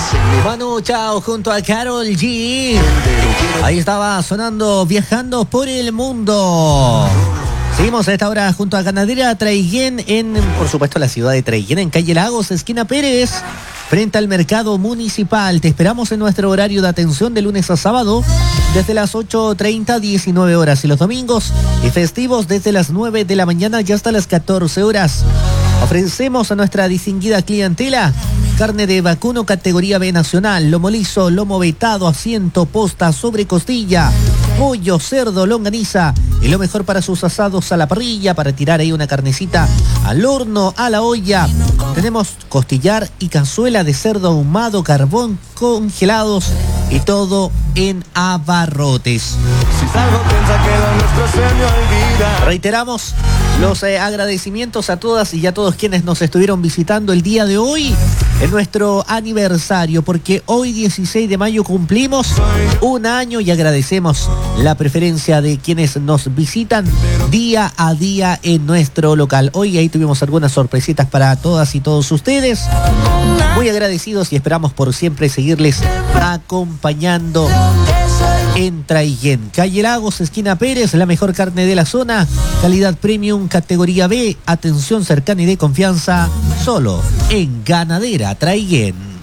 Manu Chao junto a Karol G. Ahí estaba sonando Viajando por el Mundo. Seguimos a esta hora junto a Ganadera Traiguén en, por supuesto, la ciudad de Traiguén, en calle Lagos, esquina Pérez, frente al mercado municipal. Te esperamos en nuestro horario de atención de lunes a sábado, desde las 8:30 a 19 horas, y los domingos y festivos desde las 9 de la mañana y hasta las 14 horas. Ofrecemos a nuestra distinguida clientela carne de vacuno categoría B nacional, lomo liso, lomo vetado, asiento, posta, sobre costilla, pollo, cerdo, longaniza y lo mejor para sus asados a la parrilla, para tirar ahí una carnecita al horno, a la olla. Tenemos costillar y cazuela de cerdo ahumado, carbón, congelados y todo en abarrotes. Reiteramos los agradecimientos a todas y a todos quienes nos estuvieron visitando el día de hoy en nuestro aniversario, porque hoy 16 de mayo cumplimos un año y agradecemos la preferencia de quienes nos visitan día a día en nuestro local. Hoy ahí tuvimos algunas sorpresitas para todas y todos ustedes. Muy agradecidos y esperamos por siempre seguirles acompañando en Traiguén. Calle Lagos, esquina Pérez, la mejor carne de la zona, calidad premium, categoría B, atención cercana y de confianza, solo en Ganadera Traiguén.